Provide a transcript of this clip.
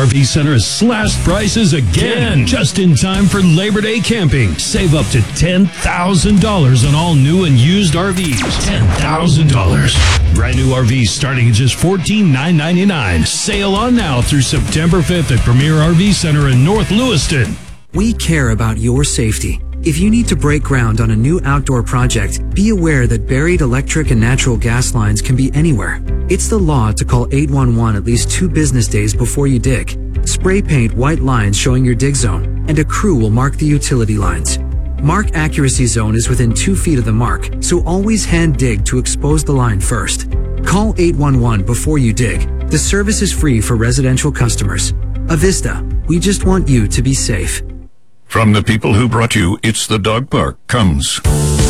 RV Center has slashed prices again, just in time for Labor Day camping. Save up to $10,000 on all new and used RVs. $10,000. Brand new RVs starting at just $14,999. Sail on now through September 5th at Premier RV Center in North Lewiston. We care about your safety. If you need to break ground on a new outdoor project, be aware that buried electric and natural gas lines can be anywhere. It's the law to call 811 at least 2 business days before you dig. Spray paint white lines showing your dig zone, and a crew will mark the utility lines. Mark accuracy zone is within 2 feet of the mark, so always hand dig to expose the line first. Call 811 before you dig. The service is free for residential customers. Avista, we just want you to be safe. From the people who brought you It's the Dog Park comes